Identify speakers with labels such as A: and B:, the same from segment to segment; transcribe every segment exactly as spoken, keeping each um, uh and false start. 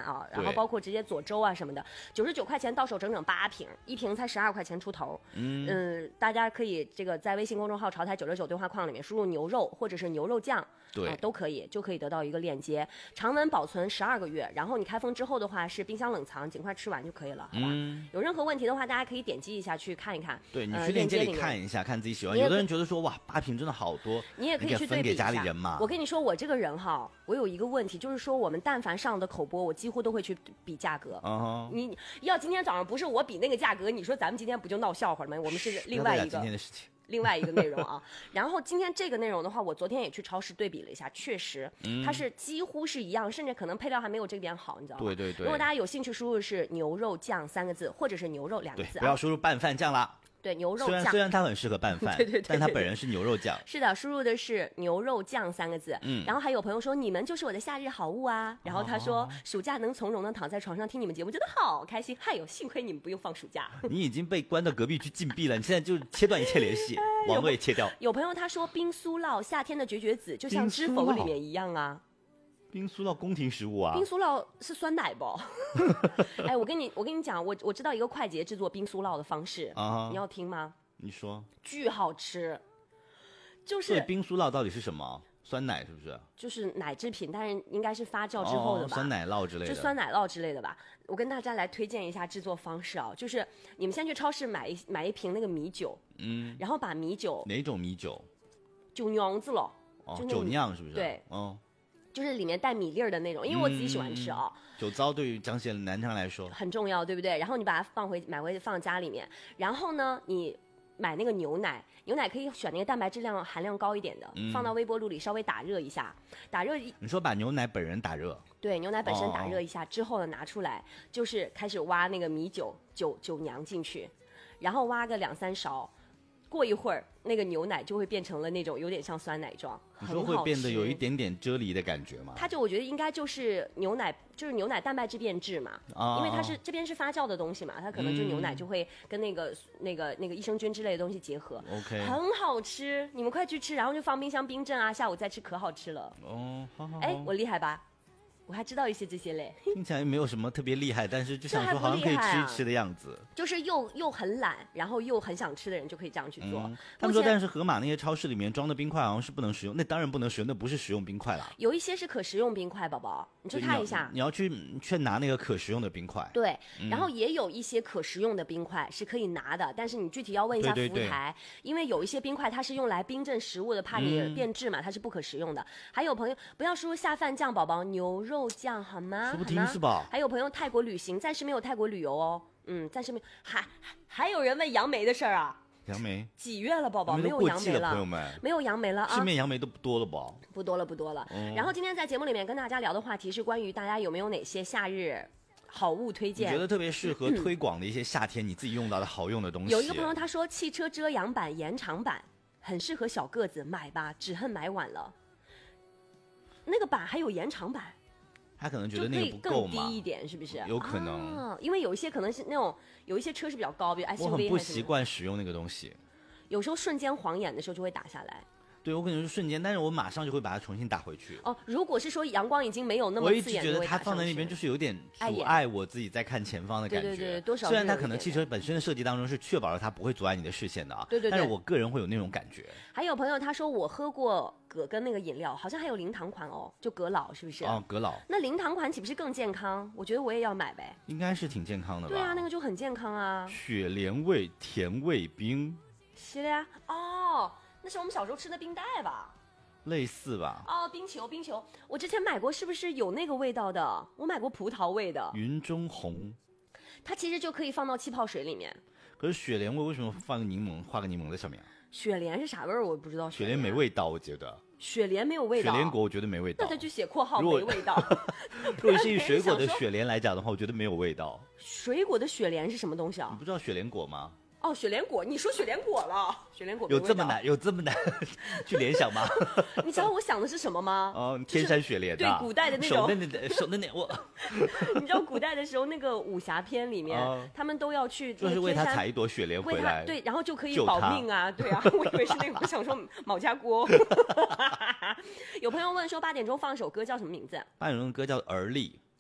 A: 啊，然后包括直接佐粥啊什么的，九十九块钱到手整整八瓶，一瓶才十二块钱出头。嗯嗯，大家可以这个在微信公众号潮台九六九对话框里面输入牛肉或者是牛肉酱，
B: 对、
A: 啊、都可以，就可以得到一个链接。常温保存十二个月，然后你开封之后的话是冰箱冷藏，尽快吃完就可以了，好吧？嗯、有任何问题的话，大家可以点击一下去看一看。
B: 对，你去链接里看一下，呃、看自己喜欢。有的人觉得说哇，八瓶真的好多，
A: 你也可以去对比一下。
B: 分给家里人嘛。
A: 我跟你说，我这个人哈，我有一个问题，就是说我们但凡上的口播，我几乎都会去比价格。Uh-huh. 你要今天早上不是我比那个价格，你说咱们今天不就闹笑话了吗？我们是另外一个。
B: 今天的事情。
A: 另外一个内容啊，然后今天这个内容的话，我昨天也去超市对比了一下，确实，嗯、它是几乎是一样，甚至可能配料还没有这边好，你知道吗？
B: 对对对。
A: 如果大家有兴趣，输入是牛肉酱三个字，或者是牛肉两个字、啊，
B: 不要输入拌饭酱啦。
A: 对，牛肉酱，
B: 虽然虽然它很适合拌饭，
A: 对对 对, 对, 对, 对，
B: 但它本人是牛肉酱。
A: 是的，输入的是牛肉酱三个字。嗯，然后还有朋友说你们就是我的夏日好物啊，然后他说、哦、暑假能从容的躺在床上听你们节目，真的好开心。嗨呦，幸亏你们不用放暑假。
B: 你已经被关到隔壁去禁闭了，你现在就切断一切联系，网络也切掉。
A: 有朋友他说冰酥酪夏天的绝绝子，就像知否里面一样啊。
B: 冰酥酪宫廷食物啊，
A: 冰酥酪是酸奶不？哎，我跟你我跟你讲，我我知道一个快捷制作冰酥酪的方式，啊、你要听吗？
B: 你说。
A: 巨好吃，就是
B: 所以冰酥酪到底是什么？酸奶是不是？
A: 就是奶制品，但是应该是发酵之后的吧？
B: 哦、酸奶酪之类的，
A: 就酸奶酪之类的吧。我跟大家来推荐一下制作方式啊，就是你们先去超市买一买一瓶那个米酒，嗯，然后把米酒
B: 哪种米酒？
A: 酒酿子了，
B: 哦，酒酿是不是？
A: 对，
B: 哦。
A: 就是里面带米粒儿的那种，因为我自己喜欢吃啊。
B: 嗯、酒糟对于江西南昌来说
A: 很重要，对不对？然后你把它放回买回放家里面，然后呢，你买那个牛奶，牛奶可以选那个蛋白质量含量高一点的，嗯、放到微波炉里稍微打热一下，打热。
B: 你说把牛奶本人打热？
A: 对，牛奶本身打热一下、哦、之后呢，拿出来就是开始挖那个米酒酒酒酿进去，然后挖个两三勺。过一会儿，那个牛奶就会变成了那种有点像酸奶状，
B: 你说会变得有一点点啫喱的感觉吗？
A: 它就我觉得应该就是牛奶，就是牛奶蛋白质变质嘛，哦、因为它是这边是发酵的东西嘛，它可能就牛奶就会跟那个、嗯、那个那个益生菌之类的东西结合
B: ，OK，
A: 很好吃，你们快去吃，然后就放冰箱冰镇啊，下午再吃可好吃了。
B: 哦，好好好，
A: 哎，我厉害吧？我还知道一些这些嘞，
B: 听起来没有什么特别厉害，但是就想说好像可以吃一吃的样子。
A: 就是又又很懒，然后又很想吃的人就可以这样去做。嗯、
B: 他们说，但是盒马那些超市里面装的冰块好像是不能食用，那当然不能食用，那不是食用冰块啦。
A: 有一些是可食用冰块，宝宝，你去看一下。
B: 你要, 你要去去拿那个可食用的冰块。
A: 对、嗯，然后也有一些可食用的冰块是可以拿的，但是你具体要问一下服务台，对对对，因为有一些冰块它是用来冰镇食物的，怕你变质嘛，嗯、它是不可食用的。还有朋友不要输入下饭酱，宝宝，牛肉酱好吗？
B: 说不定是吧？
A: 还有朋友泰国旅行，暂时没有泰国旅游哦。嗯，暂时没有。还还有人问杨梅的事儿啊？
B: 杨梅
A: 几月了，宝宝？没有杨梅了，
B: 朋友们，
A: 没有杨梅了啊！
B: 市面杨梅都不多了吧？
A: 不多了，不多了。嗯、然后今天在节目里面跟大家聊的话题是关于大家有没有哪些夏日好物推荐？
B: 你觉得特别适合推广的一些夏天你自己用到的好用的东西？
A: 有一个朋友他说，汽车遮阳板延长版很适合小个子，买吧，只恨买晚了。那个板还有延长版。
B: 他可能觉得那个不够嘛，
A: 更低一点是不是？
B: 有可能、
A: 啊，因为有一些可能是那种有一些车是比较高，比如 S U V，
B: 我很不习惯使用那个东西，
A: 有时候瞬间晃眼的时候就会打下来。
B: 对，我可能是瞬间，但是我马上就会把它重新打回去。
A: 哦，如果是说阳光已经没有那么刺眼，
B: 我一直觉得它放在那边就是有点阻碍我自己在看前方的感觉。
A: 对对对，多少
B: 虽然它可能汽车本身的设计当中是确保了它不会阻碍你的视线的啊，
A: 对对对，
B: 但是我个人会有那种感觉。
A: 还有朋友他说我喝过葛根那个饮料，好像还有零糖款哦，就葛老是不是？
B: 哦，葛老。那
A: 零糖款岂不是更健康？我觉得我也要买呗。
B: 应该是挺健康的吧？
A: 对啊，那个就很健康啊。
B: 雪莲味甜味冰。
A: 是的呀，哦，那是我们小时候吃的冰袋吧？
B: 类似吧。
A: 哦，冰球冰球，我之前买过，是不是有那个味道的？我买过葡萄味的
B: 云中红，
A: 它其实就可以放到气泡水里面。
B: 可是雪莲味为什么放个柠檬，画个柠檬在上面啊？
A: 雪莲是啥味儿？我不知道。
B: 雪莲没味道，我觉得。
A: 雪莲没有味道。
B: 雪莲果我觉得没味道。
A: 那他就写括号没味道。
B: 如果是以水果的雪莲来讲的话，我觉得没有味道。
A: 水果的雪莲是什么东西啊？
B: 你不知道雪莲果吗？
A: 哦，雪莲果，你说雪莲果了，雪莲果
B: 有这么难，有这么难去联想吗？
A: 你知道我想的是什么吗？
B: 哦，天山雪莲、啊，
A: 对，古代的那种
B: 手那那手那那我，
A: 你知道古代的时候那个武侠片里面，哦、他们都要去
B: 就是为他采一朵雪莲回来，
A: 对，然后就可以保命啊，对啊，我以为是那个，我想说毛家锅。有朋友问说八点钟放首歌叫什么名字？
B: 八点钟的歌叫《而立》。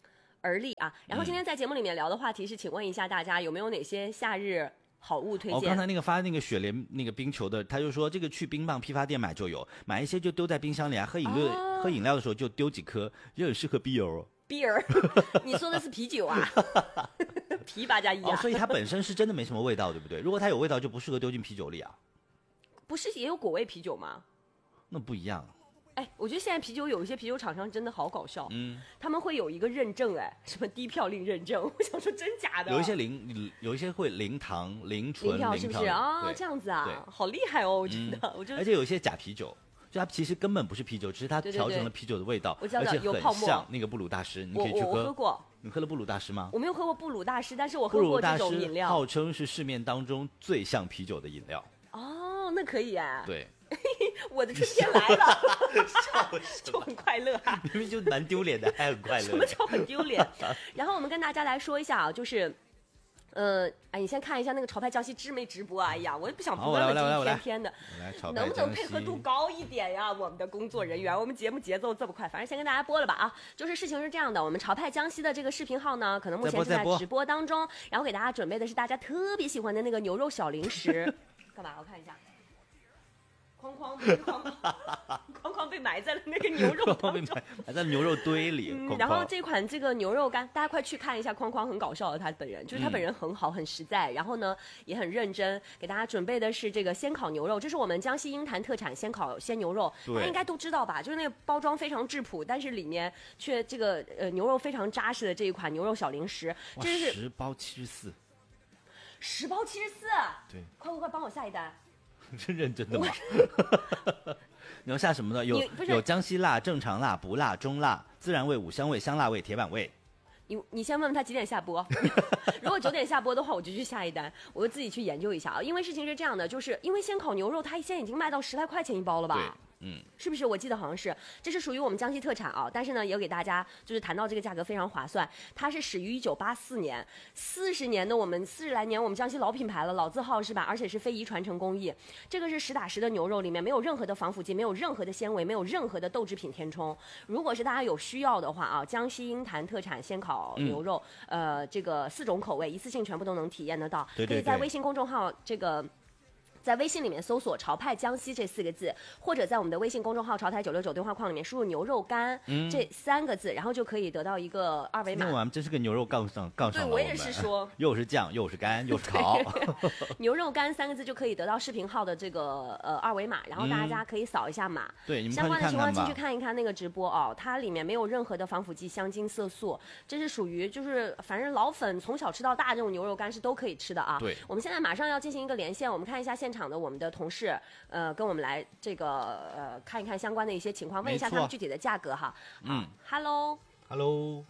A: 而立啊。然后今天在节目里面聊的话题是，请问一下大家有没有哪些夏日好物推荐？
B: 哦，刚才那个发那个雪莲那个冰球的，他就说这个去冰棒批发店买就有，买一些就丢在冰箱里啊，喝饮料、哦、喝饮料的时候就丢几颗，也很适合 beer。
A: beer， 你说的是啤酒啊？啤吧加一啊、
B: 哦，所以它本身是真的没什么味道，对不对？如果它有味道，就不适合丢进啤酒里啊。
A: 不是也有果味啤酒吗？
B: 那不一样。
A: 哎，我觉得现在啤酒有一些啤酒厂商真的好搞笑，
B: 嗯，
A: 他们会有一个认证，哎，什么低嘌呤认证，我想说真假的？
B: 有一些零，有一些会零糖、零醇、
A: 零是不是啊？这样子啊，好厉害哦，我觉得，嗯、我觉得。
B: 而且有一些假啤酒，就它其实根本不是啤酒，只是它调成了啤酒的味道，
A: 对对对，
B: 而且很像那个布鲁大师，你可以去喝。
A: 我我喝过。
B: 你喝了布鲁大师吗？
A: 我没有喝过布鲁大师，但是我喝过这种饮料。
B: 号称是市面当中最像啤酒的饮料。
A: 哦，那可以哎。
B: 对。
A: 我的春天来了，就很快乐啊！
B: 明明就蛮丢脸的，还很快乐。
A: 什么叫很丢脸？然后我们跟大家来说一下啊，就是，呃，哎，你先看一下那个潮派江西知没直播？哎呀，我也不想不那么一天天的，能不能配合度高一点呀？我们的工作人员，我们节目节奏这么快，反正先跟大家播了吧啊！就是事情是这样的，我们潮派江西的这个视频号呢，可能目前是在直播当中，然后给大家准备的是大家特别喜欢的那个牛肉小零食，干嘛？我看一下。框框不是框框，框框被埋在了那个牛肉当中，
B: 埋在牛肉堆里。
A: 嗯、然后这款这个牛肉干，大家快去看一下框框，很搞笑的他本人，就是他本人很好，很实在，然后呢也很认真，给大家准备的是这个鲜烤牛肉，这是我们江西鹰潭特产鲜烤鲜牛肉，大家应该都知道吧？就是那个包装非常质朴，但是里面却这个呃牛肉非常扎实的这一款牛肉小零食，这是
B: 十包七十四，
A: 十包七十四，
B: 对，
A: 快快快帮我下一单。
B: 是认真的吗？你要下什么呢？有有江西辣、正常辣、不辣、中辣、孜然味、五香味、香辣味、铁板味。
A: 你你先问问他几点下播，如果九点下播的话，我就去下一单，我就自己去研究一下啊。因为事情是这样的，就是因为鲜烤牛肉它现在已经卖到十来块钱一包了吧？
B: 对。嗯，
A: 是不是？我记得好像是，这是属于我们江西特产啊。但是呢，也给大家就是谈到这个价格非常划算。它是始于一九八四年，四十年的我们四十来年我们江西老品牌了，老字号是吧？而且是非遗传承工艺。这个是实打实的牛肉，里面没有任何的防腐剂，没有任何的纤维，没有任何的豆制品填充。如果是大家有需要的话啊，江西鹰潭特产鲜烤牛肉，嗯、呃，这个四种口味一次性全部都能体验得到。
B: 对对对，
A: 可以在微信公众号这个。在微信里面搜索潮派江西这四个字，或者在我们的微信公众号潮台九六九对话框里面输入牛肉干、嗯、这三个字，然后就可以得到一个二维码。
B: 那我们真是个牛肉杠上杠上了。
A: 对，我也是说，
B: 又是酱又是干又是烤。
A: 牛肉干三个字就可以得到视频号的这个呃二维码，然后大家可以扫一下码。
B: 嗯、对，你们
A: 相关的情况进去
B: 看
A: 一看那个直播哦，它里面没有任何的防腐剂、香精、色素，这是属于就是反正老粉从小吃到大这种牛肉干是都可以吃的啊。
B: 对，
A: 我们现在马上要进行一个连线，我们看一下现场的我们的同事。是，呃，跟我们来这个呃看一看相关的一些情况，问一下他们具体的价格哈。
B: 嗯
A: ，Hello，Hello，Hello，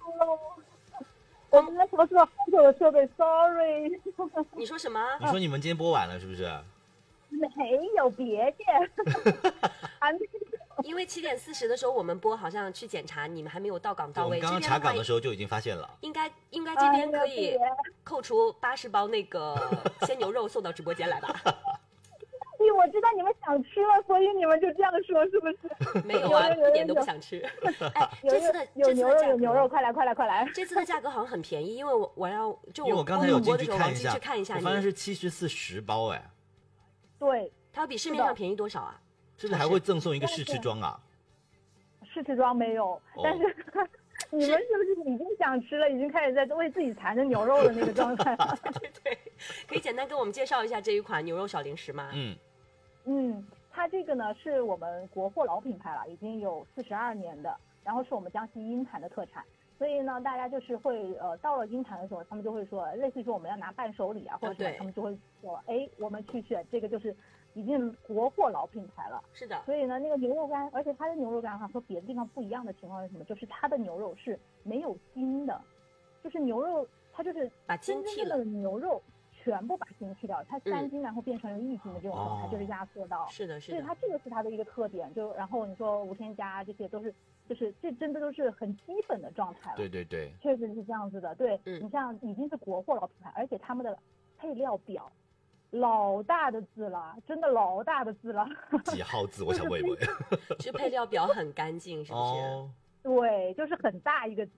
C: 我们那什么是好久的设备 ，Sorry。
A: 你说什么？
B: 你说你们今天播晚了是不是？
C: 没有别的。
A: 因为七点四十的时候我们播，好像去检查你们还没有到岗到位。
B: 我刚刚查岗的时候就已经发现了。
A: 应该应该这边可以扣除八十包那个鲜牛肉送到直播间来吧。
C: 咦，我知道你们想吃了，所以你们就这样说，是不是？
A: 没有啊，一点都不想吃。哎，这次的
C: 有牛肉有牛肉，快来快来快来！
A: 这次的价格好像很便宜，因为我我要就
B: 我刚才有进去看一下，
A: 去看一下，
B: 我发现是七十四十包哎。
C: 对，
A: 它要比市面上便宜多少啊？
B: 甚至还会赠送一个试吃装啊。
C: 试吃装没有，但是、哦、你们是不是已经想吃了，已经开始在为自己馋着牛肉的那个状态了？
A: 对对，可以简单跟我们介绍一下这一款牛肉小零食吗？
B: 嗯
C: 嗯，它这个呢是我们国货老品牌了，已经有四十二年的，然后是我们江西鹰潭的特产，所以呢大家就是会呃到了鹰潭的时候，他们就会说，类似于说我们要拿伴手礼啊，或者什么、哦、他们就会说，哎，我们去选这个就是。已经国货老品牌了，
A: 是的。
C: 所以呢，那个牛肉干，而且它的牛肉干哈和别的地方不一样的情况是什么？就是它的牛肉是没有筋的，就是牛肉它就是
A: 把筋剃了，
C: 真正的牛肉全部把筋去掉，它三筋然后变成了一筋的这种状态，嗯、就是压缩到。
A: 是的，是的。
C: 所以它这个是它的一个特点，就然后你说无添加这些都是，就是这真的都是很基本的状态了。
B: 对对对，
C: 确实是这样子的。对，
A: 嗯、
C: 你像已经是国货老品牌，而且他们的配料表。老大的字了，真的老大的字了。
B: 几号字？我想问一问。
A: 这配料表很干净，是不是？
B: 哦，
C: 对，就是很大一个字。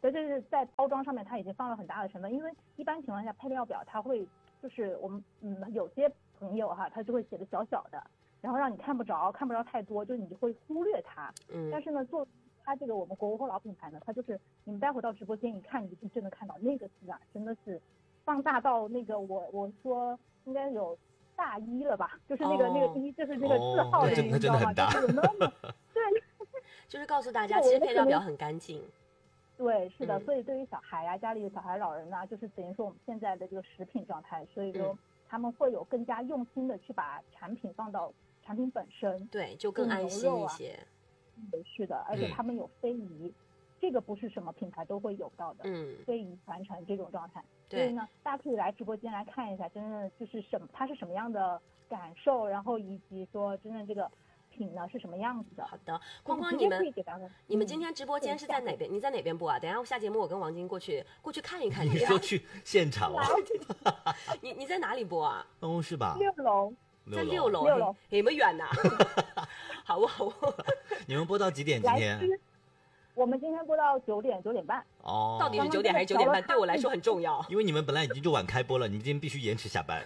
C: 所以这是在包装上面它已经放了很大的成分，因为一般情况下配料表它会就是我们嗯有些朋友哈，他就会写的小小的，然后让你看不着，看不着太多，就你就会忽略它。
A: 嗯，
C: 但是呢，做它这个我们国货老品牌呢，它就是你们待会到直播间一看，你就真的看到那个字啊，真的是放大到那个我我说应该有大一了吧，就是那个、哦、那个一就是那个字号的，
B: 哦、
C: 你知道吗？就是有那么对，
A: 就是告诉大家，其实配料表很干净。
C: 对，是的，所以对于小孩啊，家里的小孩、老人呐、啊，就是等于说我们现在的这个食品状态，所以说。嗯，他们会有更加用心的去把产品放到产品本身，
A: 对，就更安心一些。
C: 嗯，是的，而且他们有非遗、嗯，这个不是什么品牌都会有到的，嗯，非遗传承这种状态。所以呢，大家可以来直播间来看一下，真正就是什么，它是什么样的感受，然后以及说真正这个品呢是什么样子的。
A: 好的，框框，你们你们今天直播间是在哪边？你在哪边播啊？等一下我下节目我跟王晶过去过去看一看。
B: 你说去现场啊？
A: 你你在哪里播啊？
B: 办公室吧。
C: 六楼。
A: 在六楼。
C: 六楼。
A: 有没有远呐？好不好不？
B: 你们播到几点今天？
C: 我们今天播到九点九点半。
B: 哦。
A: 到底是九点还是九点半？对我来说很重要。
B: 因为你们本来已经就晚开播了，你今天必须延迟下班。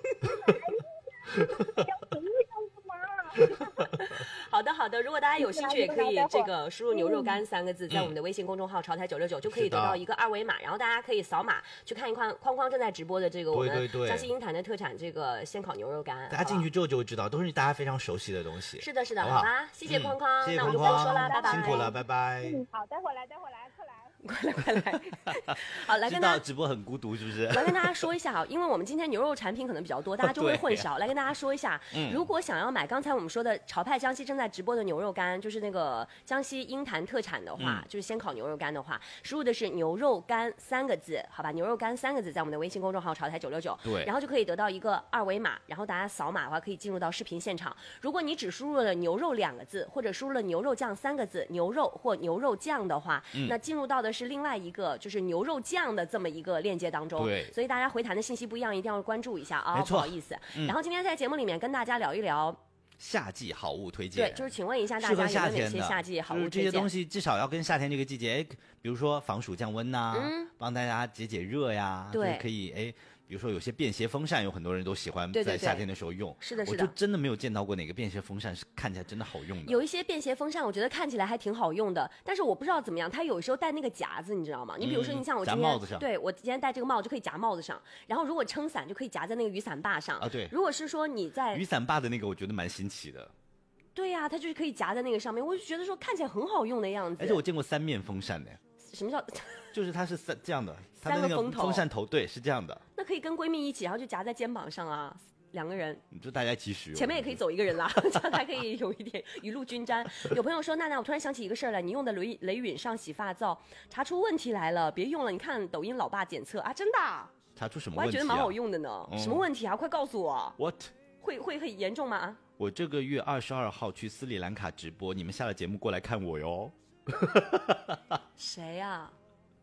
A: 好的好的，如果大家有兴趣也可以这个输入牛肉干三个字，在我们的微信公众号潮台九六九就可以得到一个二维码，然后大家可以扫码去看一看框框正在直播的这个我们江西鹰潭的特产这个鲜烤牛肉干。
B: 大家进去之后就会知道，都是大家非常熟悉的东西。
A: 是的是的，好吧，谢谢框框，
B: 谢谢
A: 框框，那我就不用说了，拜拜，
B: 辛苦了，拜拜。
C: 嗯，好，待会儿来，待会儿来，快来。
A: 快来快来！好，来跟大家
B: 直播很孤独是不是？
A: 来跟大家说一下啊，因为我们今天牛肉产品可能比较多，大家就会混淆。来跟大家说一下，嗯、如果想要买刚才我们说的潮派江西正在直播的牛肉干，就是那个江西鹰潭特产的话，嗯、就是鲜烤牛肉干的话，输入的是牛肉干三个字，好吧？牛肉干三个字在我们的微信公众号潮台九六九，
B: 对，
A: 然后就可以得到一个二维码，然后大家扫码的话可以进入到视频现场。如果你只输入了牛肉两个字，或者输入了牛肉酱三个字，牛肉或牛肉酱的话，嗯、那进入到的是另外一个。就是牛肉酱的这么一个链接当中，
B: 对，
A: 所以大家回弹的信息不一样，一定要关注一下啊、哦！
B: 没错，
A: 不好意思、嗯。然后今天在节目里面跟大家聊一聊
B: 夏季好物推荐，
A: 对，就是请问一下大家有没有哪些夏季好物推荐？
B: 就是、这些东西至少要跟夏天这个季节，哎，比如说防暑降温呐、啊，嗯，帮大家解解热呀，
A: 对，
B: 可以哎。比如说有些便携风扇，有很多人都喜欢在夏天的时候用。
A: 对对对，是的，是
B: 的。我就真的没有见到过哪个便携风扇是看起来真的好用的。
A: 有一些便携风扇，我觉得看起来还挺好用的，但是我不知道怎么样，它有时候戴那个夹子，你知道吗？你比如说，你像我今天，
B: 嗯、夹帽子上，
A: 对我今天戴这个帽子就可以夹帽子上，然后如果撑伞就可以夹在那个雨伞把上
B: 啊。对。
A: 如果是说你在
B: 雨伞把的那个，我觉得蛮新奇的。
A: 对呀、啊，它就是可以夹在那个上面，我就觉得说看起来很好用的样子。
B: 而且我见过三面风扇的。
A: 什么叫？
B: 就是它是三这样的，它
A: 三
B: 的那个风扇头，对，是这样的。
A: 那可以跟闺蜜一起，然后就夹在肩膀上啊，两个人，
B: 就大家一起使用。
A: 前面也可以走一个人啦，这样才可以有一点雨露均沾。有朋友说，娜娜，我突然想起一个事儿来，你用的雷雷允上洗发皂查出问题来了，别用了。你看抖音老爸检测啊，真的、啊、
B: 查出什么问题、啊？
A: 我还觉得蛮好用的呢、嗯。什么问题啊？快告诉我。
B: What？
A: 会会很严重吗？
B: 我这个月二十二号去斯里兰卡直播，你们下了节目过来看我哟。
A: 谁呀、啊？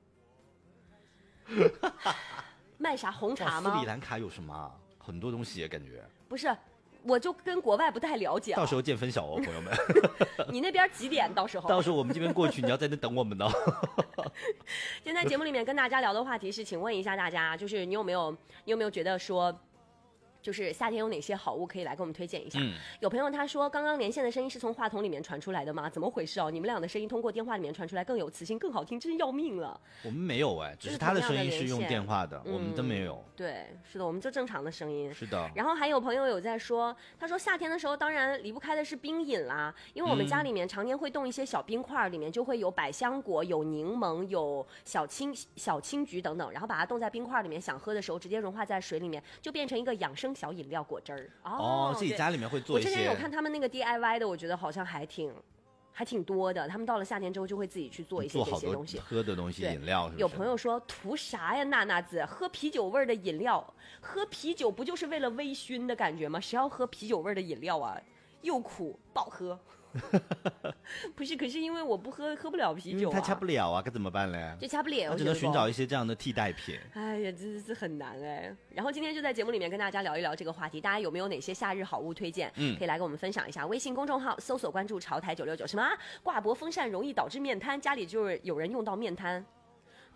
A: 卖啥红茶吗？
B: 斯里兰卡有什么？很多东西也感觉
A: 不是，我就跟国外不太了解、啊。
B: 到时候见分晓哦，朋友们。
A: 你那边几点？到时候？
B: 到时候我们这边过去，你要在那等我们呢。
A: 今天在节目里面跟大家聊的话题是，请问一下大家，就是你有没有，你有没有觉得说？就是夏天有哪些好物可以来给我们推荐一下、嗯、有朋友他说刚刚连线的声音是从话筒里面传出来的吗？怎么回事哦？你们俩的声音通过电话里面传出来更有磁性更好听，真要命了。
B: 我们没有哎，只是他的声音是用电话的、嗯、我们都没有。
A: 对，是的，我们就正常的声音。
B: 是的。
A: 然后还有朋友有在说，他说夏天的时候当然离不开的是冰饮啦，因为我们家里面常年会冻一些小冰块，里面就会有百香果有柠檬有小青小青桔等等，然后把它冻在冰块里面，想喝的时候直接融化在水里面，就变成一个养生小饮料果汁儿。
B: 哦, 哦，自己家里面会做一些。
A: 我之前有看他们那个 D I Y 的，我觉得好像还挺还挺多的。他们到了夏天之后就会自己去做一些这些东西，
B: 喝的东西，饮料是不是？
A: 有朋友说图啥呀，娜娜子，喝啤酒味的饮料，喝啤酒不就是为了微醺的感觉吗？谁要喝啤酒味的饮料啊？又苦不好喝。不是，可是因为我不喝，喝不了啤酒、啊，
B: 他掐不了啊，该怎么办嘞？
A: 就掐不了，
B: 他只能寻找一些这样的替代品。
A: 哎呀，真的是很难哎。然后今天就在节目里面跟大家聊一聊这个话题，大家有没有哪些夏日好物推荐？嗯，可以来跟我们分享一下。微信公众号搜索关注潮台九六九。什么挂脖风扇容易导致面瘫？家里就是有人用到面瘫？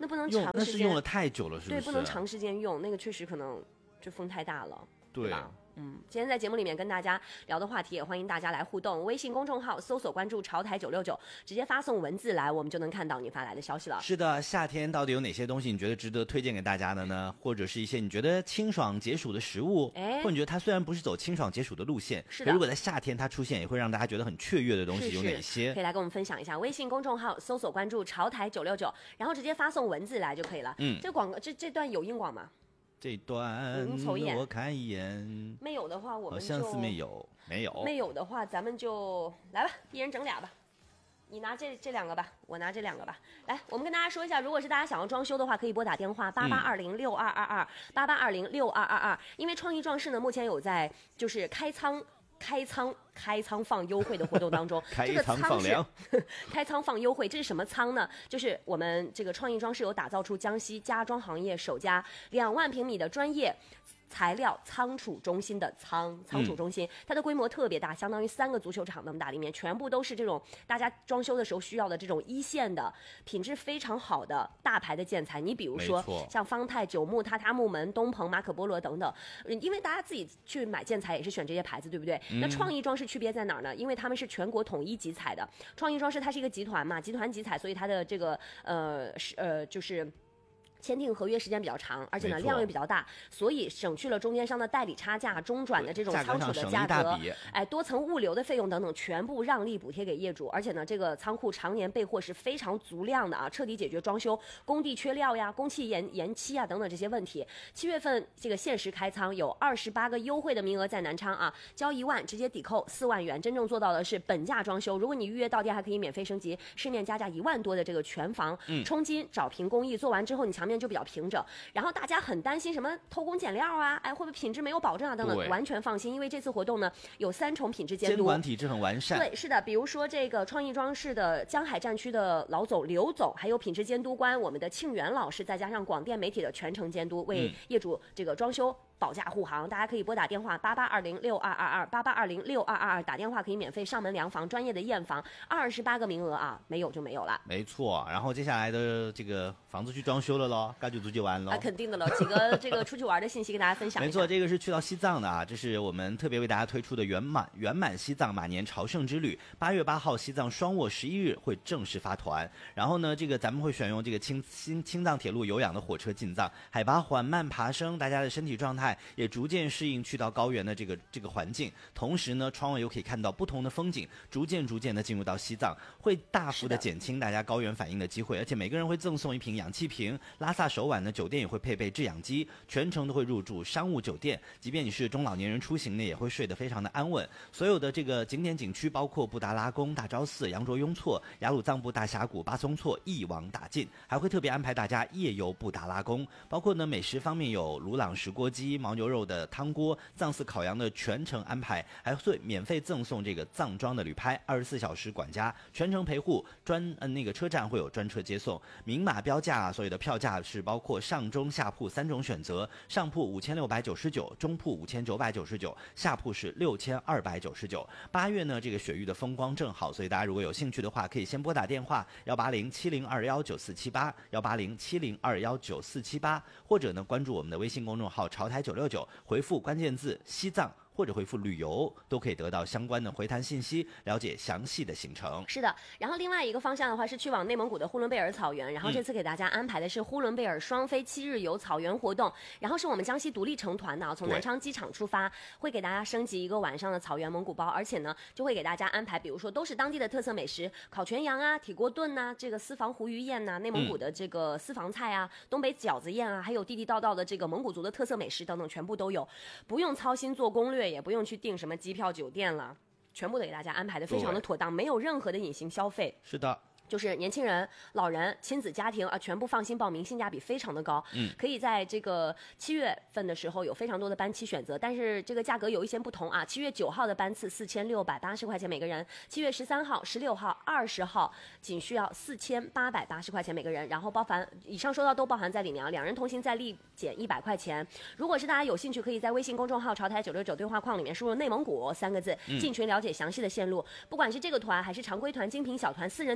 A: 那不能长时间，
B: 那是用了太久了，是不是？
A: 对，不能长时间用，那个确实可能就风太大了，
B: 对
A: 吧？嗯，今天在节目里面跟大家聊的话题，也欢迎大家来互动。微信公众号搜索关注潮台九六九，直接发送文字来，我们就能看到你发来的消息了。
B: 是的，夏天到底有哪些东西你觉得值得推荐给大家的呢？或者是一些你觉得清爽解暑的食物，
A: 哎，
B: 或者你觉得它虽然不是走清爽解暑的路线，
A: 是的，
B: 如果在夏天它出现，也会让大家觉得很雀跃的东西有哪些？
A: 是是可以来跟我们分享一下。微信公众号搜索关注潮台九六九，然后直接发送文字来就可以了。
B: 嗯，
A: 这广告这这段有音广吗？
B: 这段我看一眼，
A: 没有的话我们就
B: 好像是没有，没有，
A: 没有的话咱们就来吧，一人整俩吧。你拿这这两个吧，我拿这两个吧。来，我们跟大家说一下，如果是大家想要装修的话，可以拨打电话八八二零六二二二八八二零六二二二。因为创意装饰呢，目前有在就是开仓。开仓开仓放优惠的活动当中，
B: 开仓放粮，
A: 这个开仓放优惠，这是什么仓呢？就是我们这个创意装饰有打造出江西家装行业首家两万平米的专业材料仓储中心的仓仓储中心，嗯、它的规模特别大，相当于三个足球场那么大，里面全部都是这种大家装修的时候需要的这种一线的品质非常好的大牌的建材。你比如说像方太、九牧、榻榻木门、东鹏、马可波罗等等，因为大家自己去买建材也是选这些牌子，对不对？嗯、那创意装饰区别在哪儿呢？因为他们是全国统一集采的，创意装饰它是一个集团嘛，集团集采，所以它的这个呃是呃就是。签订合约时间比较长，而且呢量也比较大，所以省去了中间商的代理差价、中转的这种仓储的价格，哎，多层物流的费用等等，全部让利补贴给业主。而且呢，这个仓库常年备货是非常足量的啊，彻底解决装修工地缺料呀、工期延延期啊等等这些问题。七月份这个限时开仓，有二十八个优惠的名额在南昌啊，交一万直接抵扣四万元，真正做到的是本价装修。如果你预约到店，还可以免费升级市面加价一万多的这个全房、嗯、冲金找平工艺，做完之后你墙面就比较平整，然后大家很担心什么偷工减料啊，哎，会不会品质没有保证啊等等，完全放心，因为这次活动呢有三重品质监督，
B: 监管体制很完善。
A: 对，是的，比如说这个创意装饰的江海战区的老总刘总，还有品质监督官我们的庆元老师，再加上广电媒体的全程监督，为业主这个装修保驾护航。大家可以拨打电话八八二零六二二二八八二零六二二二，打电话可以免费上门量房，专业的验房，二十八个名额啊，没有就没有了。
B: 没错，然后接下来的这个房子去装修了咯，该就足就完了。
A: 啊，肯定的了，几个这个出去玩的信息跟大家分享一下。
B: 没错，这个是去到西藏的啊，这是我们特别为大家推出的圆满圆满西藏马年朝圣之旅。八月八号，西藏双卧十一日会正式发团。然后呢，这个咱们会选用这个青青青藏铁路有氧的火车进藏，海拔缓慢爬升，大家的身体状态也逐渐适应去到高原的这个这个环境。同时呢，窗外又可以看到不同的风景，逐渐逐渐的进入到西藏，会大幅的减轻大家高原反应的机会。而且每个人会赠送一瓶氧气瓶，拉萨首晚呢，酒店也会配备制氧机，全程都会入住商务酒店。即便你是中老年人出行呢，也会睡得非常的安稳。所有的这个景点景区，包括布达拉宫、大昭寺、羊卓雍措、雅鲁藏布大峡谷、巴松措一网打尽，还会特别安排大家夜游布达拉宫。包括呢美食方面有鲁朗石锅鸡、牦牛肉的汤锅、藏寺烤羊的全程安排，还会免费赠送这个藏装的旅拍，二十四小时管家全程陪护，专嗯、呃、那个车站会有专车接送，明码标价、啊，所有的票价是包括上中下铺三种选择，上铺五千六百九十九，中铺五千九百九十九，下铺是六千二百九十九。八月呢，这个雪域的风光正好，所以大家如果有兴趣的话，可以先拨打电话幺八零七零二幺九四七八幺八零七零二幺九四七八，或者呢关注我们的微信公众号潮台九六九，回复关键字西藏，或者回复旅游，都可以得到相关的回弹信息，了解详细的行程。
A: 是的，然后另外一个方向的话是去往内蒙古的呼伦贝尔草原，然后这次给大家安排的是呼伦贝尔双飞七日游草原活动，然后是我们江西独立成团的，从南昌机场出发，会给大家升级一个晚上的草原蒙古包，而且呢就会给大家安排，比如说都是当地的特色美食，烤全羊啊、铁锅炖呐、啊、这个私房胡鱼宴呐、啊、内蒙古的这个私房菜啊、嗯、东北饺子宴啊，还有地地道道的这个蒙古族的特色美食等等，全部都有，不用操心做攻略，也不用去订什么机票酒店了，全部都给大家安排的非常的妥当，没有任何的隐形消费。
B: 是的，
A: 就是年轻人、老人、亲子家庭啊，全部放心报名，性价比非常的高。嗯，可以在这个七月份的时候有非常多的班期选择，但是这个价格有一些不同啊。七月九号的班次四千六百八十块钱每个人，七月十三号、十六号、二十号仅需要四千八百八十块钱每个人，然后包含以上说到都包含在里面啊。两人同行再立减一百块钱。如果是大家有兴趣，可以在微信公众号潮台九六九对话框里面输入内蒙古三个字，进群了解详细的线路。不管是这个团还是常规团、精品小团、私人定制都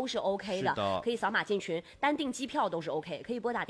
A: 都是 OK 的，
B: 是的
A: 可以扫码进群，单订机票都是 OK，可以拨打电